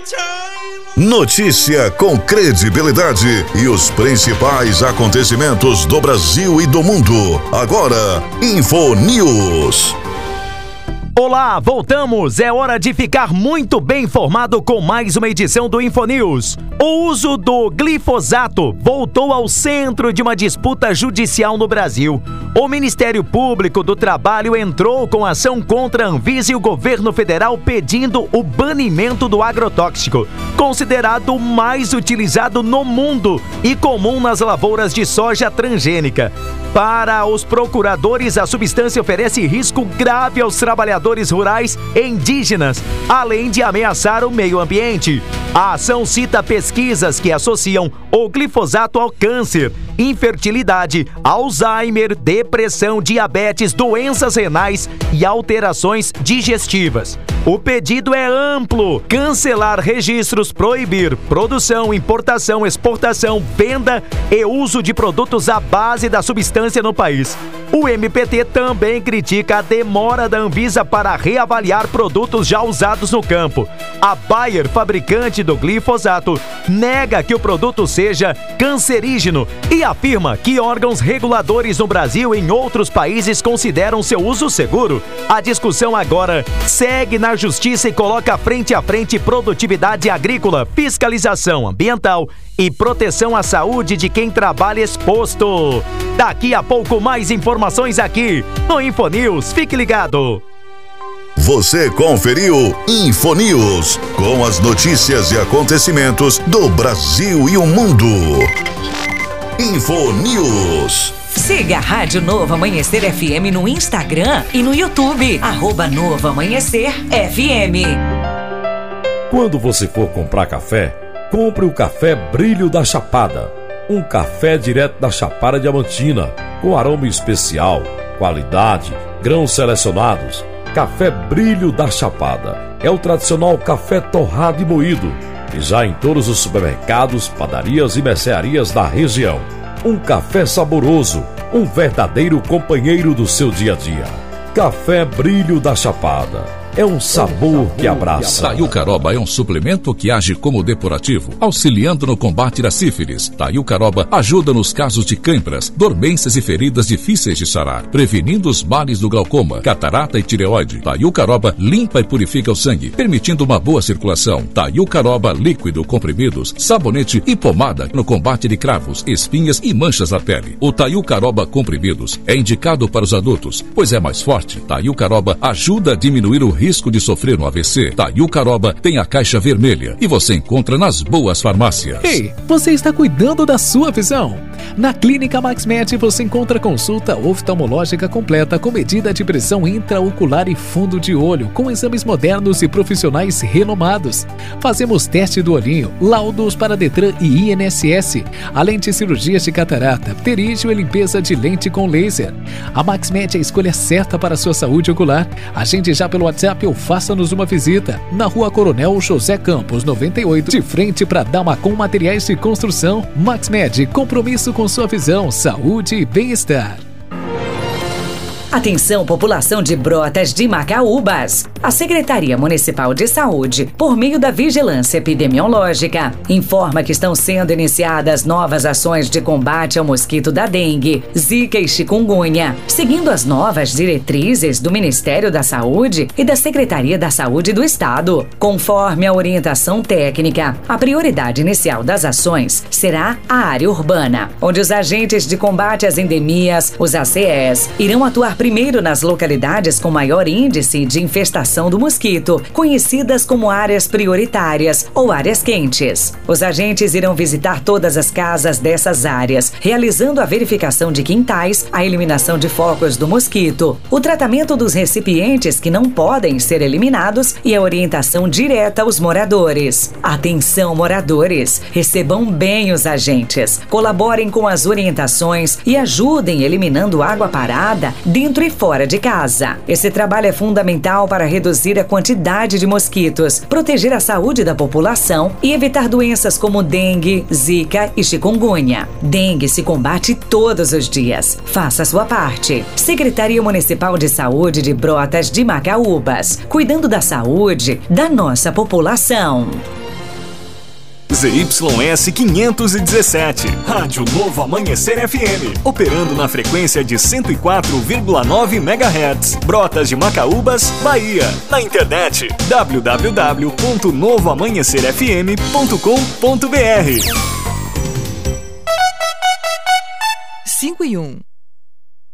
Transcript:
Notícia com credibilidade e os principais acontecimentos do Brasil e do mundo. Agora, InfoNews. Olá, voltamos! É hora de ficar muito bem informado com mais uma edição do InfoNews. O uso do glifosato voltou ao centro de uma disputa judicial no Brasil. O Ministério Público do Trabalho entrou com ação contra a Anvisa e o governo federal pedindo o banimento do agrotóxico, considerado o mais utilizado no mundo e comum nas lavouras de soja transgênica. Para os procuradores, a substância oferece risco grave aos trabalhadores rurais e indígenas, além de ameaçar o meio ambiente. A ação cita pesquisas que associam o glifosato ao câncer, infertilidade, Alzheimer, depressão, diabetes, doenças renais e alterações digestivas. O pedido é amplo: cancelar registros, proibir produção, importação, exportação, venda e uso de produtos à base da substância no país. O MPT também critica a demora da Anvisa para reavaliar produtos já usados no campo. A Bayer, fabricante do glifosato, nega que o produto seja cancerígeno e afirma que órgãos reguladores no Brasil e em outros países consideram seu uso seguro. A discussão agora segue na Justiça e coloca frente a frente produtividade agrícola, fiscalização ambiental e proteção à saúde de quem trabalha exposto. Daqui a pouco mais informações aqui no InfoNews. Fique ligado. Você conferiu InfoNews, com as notícias e acontecimentos do Brasil e o mundo. InfoNews. Siga a Rádio Novo Amanhecer FM no Instagram e no YouTube, @Novo Amanhecer FM. Quando você for comprar café, compre o café Brilho da Chapada. Um café direto da Chapada Diamantina, com aroma especial, qualidade, grãos selecionados. Café Brilho da Chapada é o tradicional café torrado e moído, e já em todos os supermercados, padarias e mercearias da região. Um café saboroso, um verdadeiro companheiro do seu dia a dia. Café Brilho da Chapada. É um sabor que abraça. Taiucaroba é um suplemento que age como depurativo, auxiliando no combate da sífilis. Taiucaroba ajuda nos casos de cãibras, dormências e feridas difíceis de sarar, prevenindo os males do glaucoma, catarata e tireoide. Taiucaroba limpa e purifica o sangue, permitindo uma boa circulação. Taiucaroba líquido, comprimidos, sabonete e pomada no combate de cravos, espinhas e manchas na pele. O Taiucaroba comprimidos é indicado para os adultos, pois é mais forte. Taiucaroba ajuda a diminuir o risco de sofrer um AVC. Taiucaroba tem a caixa vermelha e você encontra nas boas farmácias. Ei, você está cuidando da sua visão? Na Clínica MaxMed você encontra consulta oftalmológica completa com medida de pressão intraocular e fundo de olho, com exames modernos e profissionais renomados. Fazemos teste do olhinho, laudos para Detran e INSS, além de cirurgias de catarata, pterígio e limpeza de lente com laser. A MaxMed é a escolha certa para a sua saúde ocular. Agende já pelo WhatsApp ou faça-nos uma visita na Rua Coronel José Campos, 98, de frente para Damacom Materiais de Construção. MaxMed, compromisso com sua visão, saúde e bem-estar. Atenção, população de Brotas de Macaúbas. A Secretaria Municipal de Saúde, por meio da Vigilância Epidemiológica, informa que estão sendo iniciadas novas ações de combate ao mosquito da dengue, zika e chikungunya, seguindo as novas diretrizes do Ministério da Saúde e da Secretaria da Saúde do Estado. Conforme a orientação técnica, a prioridade inicial das ações será a área urbana, onde os agentes de combate às endemias, os ACS, irão atuar primeiro nas localidades com maior índice de infestação do mosquito, conhecidas como áreas prioritárias ou áreas quentes. Os agentes irão visitar todas as casas dessas áreas, realizando a verificação de quintais, a eliminação de focos do mosquito, o tratamento dos recipientes que não podem ser eliminados e a orientação direta aos moradores. Atenção, moradores! Recebam bem os agentes, colaborem com as orientações e ajudem eliminando água parada dentro e fora de casa. Esse trabalho é fundamental para reduzir a quantidade de mosquitos, proteger a saúde da população e evitar doenças como dengue, zika e chikungunya. Dengue se combate todos os dias. Faça a sua parte. Secretaria Municipal de Saúde de Brotas de Macaúbas, cuidando da saúde da nossa população. ZYS 517, Rádio Novo Amanhecer FM, operando na frequência de 104,9 MHz, Brotas de Macaúbas, Bahia. Na internet, www.novoamanhecerfm.com.br. 5 e 1.